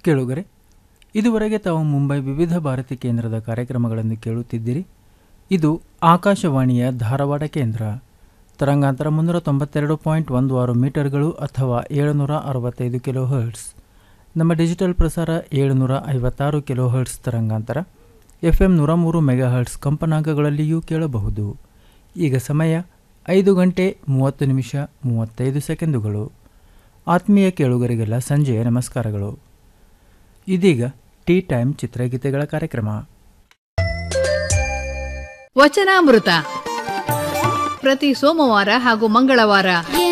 ಕೇಳುಗರೆ, ಇದುವರೆಗೆ ತಾವು ಮುಂಬೈ ವಿವಿಧ ಭಾರತಿ ಕೇಂದ್ರದ ಕಾರ್ಯಕ್ರಮಗಳನ್ನು ಕೇಳುತ್ತಿದ್ದಿರಿ. ಇದು ಆಕಾಶವಾಣಿಯ ಧಾರವಾಡ ಕೇಂದ್ರ. ತರಂಗಾಂತರ 392.16 ಮೀಟರ್ಗಳು ಅಥವಾ 765 ಕಿಲೋ ಹರ್ಟ್ಸ್. ನಮ್ಮ ಡಿಜಿಟಲ್ ಪ್ರಸಾರ 756 ಕಿಲೋ ಹರ್ಟ್ಸ್ ತರಂಗಾಂತರ, FM 103 ಮೆಗಾ ಹರ್ಟ್ಸ್ ಕಂಪನಾಂಕಗಳಲ್ಲಿಯೂ ಕೇಳಬಹುದು. ಈಗ ಸಮಯ 5 ಗಂಟೆ 30 ನಿಮಿಷ 35 ಸೆಕೆಂಡುಗಳು. ಆತ್ಮೀಯ ಕೇಳುಗರಿಗೆಲ್ಲ ಸಂಜೆಯ ನಮಸ್ಕಾರಗಳು. ಇದೀಗ ಟೀ ಟೈಮ್ ಚಿತ್ರಗೀತೆಗಳ ಕಾರ್ಯಕ್ರಮ. ವಚನಾಮೃತ ಪ್ರತಿ ಸೋಮವಾರ ಹಾಗೂ ಮಂಗಳವಾರ